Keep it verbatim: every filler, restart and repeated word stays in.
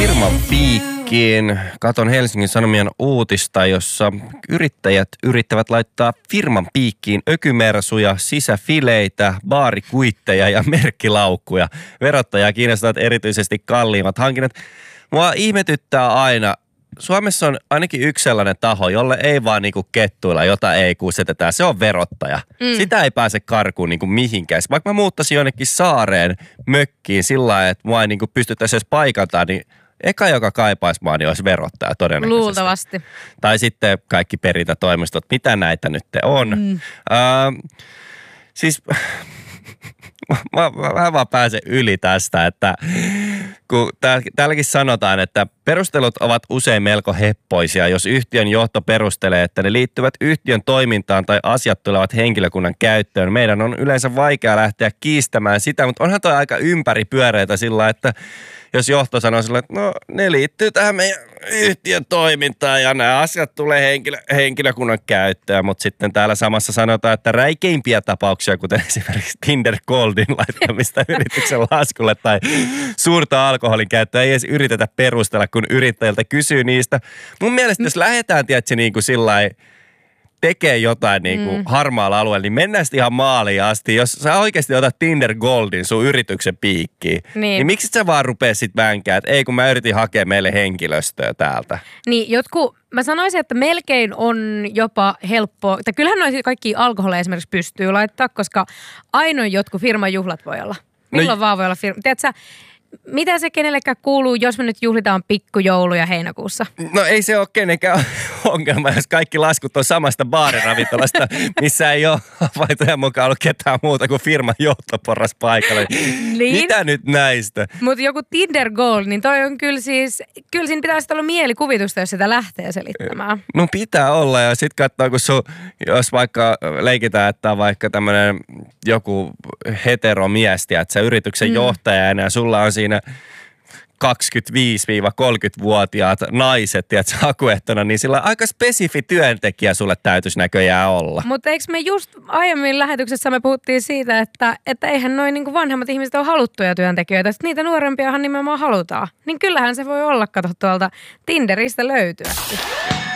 Firman piikkiin. Katon Helsingin Sanomien uutista, jossa yrittäjät yrittävät laittaa firman piikkiin ökymersuja, sisäfileitä, baarikuitteja ja merkkilaukkuja. Verottajaa kiinnostavat erityisesti kalliimmat hankinnat. Mua ihmetyttää aina. Suomessa on ainakin yksi sellainen taho, jolle ei vaan niinku kettuilla, jota ei kusetetaan. Se on verottaja. Mm. Sitä ei pääse karkuun niinku mihinkään. Vaikka mä muuttaisin jonnekin saareen mökkiin sillä lailla, että mua ei niinku pystyttäisi edes paikantaa, niin eka, joka kaipaisi mua, niin olisi verottaja todennäköisesti. Luultavasti. Tai sitten kaikki perintätoimistot, mitä näitä nyt on. Mm. Äh, siis mä, mä, mä vaan pääsen yli tästä, että kun täälläkin sanotaan, että perustelut ovat usein melko heppoisia, jos yhtiön johto perustelee, että ne liittyvät yhtiön toimintaan tai asiat tulevat henkilökunnan käyttöön. Meidän on yleensä vaikea lähteä kiistämään sitä, mutta onhan toi aika ympäripyöreitä sillä, että jos johto sanoo sillä, että no ne liittyy tähän meidän yhtiön toimintaan ja nämä asiat tulee henkilö, henkilökunnan käyttöön, mutta sitten täällä samassa sanotaan, että räikeimpiä tapauksia, kuten esimerkiksi Tinder Goldin laittamista yrityksen laskulle tai suurta alkoholin käyttöä, ei edes yritetä perustella, kun yrittäjältä kysyy niistä. Mun mielestä jos lähdetään, tiedätkö, niin kuin sillai tekee jotain niin kuin mm. harmaalla alueella, niin mennään sitten ihan maaliin asti. Jos sä oikeasti otat Tinder Goldin sun yrityksen piikkiin, niin, niin miksi sä vaan rupea sit vänkää, että ei kun mä yritin hakea meille henkilöstöä täältä. Niin, jotkut, mä sanoisin, että melkein on jopa helppo, tai kyllähän noin kaikki alkoholeja esimerkiksi pystyy laittaa, koska ainoa jotkut firman juhlat voi olla. Milloin no, vaan voi olla firma. Tiedätkö sä, mitä se kenellekään kuuluu, jos me nyt juhlitaan pikkujouluja heinäkuussa? No ei se ole kenenkään ongelma, jos kaikki laskut on samasta baariravintolasta, missä ei ole vaihtoehtojen mukaan ollut ketään muuta kuin firman johtoporras paikalla. Niin? Mitä nyt näistä? Mutta joku Tinder Gold, niin toi on kyllä siis, kyllä siinä pitäisi olla mielikuvitusta, jos sitä lähtee selittämään. No pitää olla ja sit katsoo, kun sun, jos vaikka leikitään, että on vaikka tämmönen joku heteromies, että sä yrityksen mm. johtajana ja sulla on siinä kaksikymmentäviisi–kolmekymmentävuotiaat naiset, tiedätkö, hakuehtona, niin sillä aika spesifi työntekijä sulle täytyisi näköjään olla. Mutta eikö me just aiemmin lähetyksessä me puhuttiin siitä, että, että eihän noin niin vanhemmat ihmiset ole haluttuja työntekijöitä, että niitä nuorempiahan nimenomaan halutaan. Niin kyllähän se voi olla, kato tuolta Tinderistä löytyä.